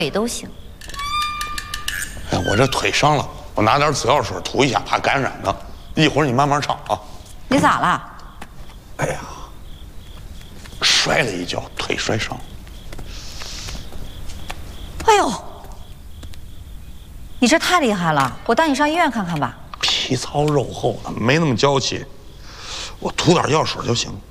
腿都行。 哎，我这腿伤了，我拿点紫药水涂一下，怕感染呢。一会儿你慢慢唱啊。 你咋了？ 哎呀，摔了一跤，腿摔伤。 哎呦，你这太厉害了，我带你上医院看看吧。 皮糙肉厚的，没那么娇气，我涂点药水就行。